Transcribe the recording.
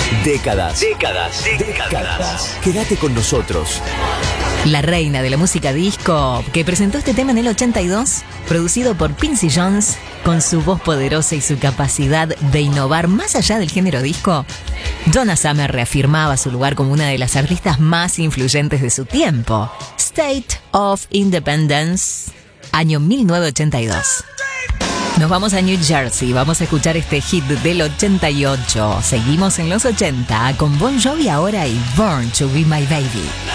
Décadas. Quédate con nosotros. La reina de la música disco, que presentó este tema en el 82, producido por Quincy Jones, con su voz poderosa y su capacidad de innovar más allá del género disco. Donna Summer reafirmaba su lugar como una de las artistas más influyentes de su tiempo. State of Independence, año 1982. Nos vamos a New Jersey, vamos a escuchar este hit del 88. Seguimos en los 80 con Bon Jovi ahora y Born to Be My Baby.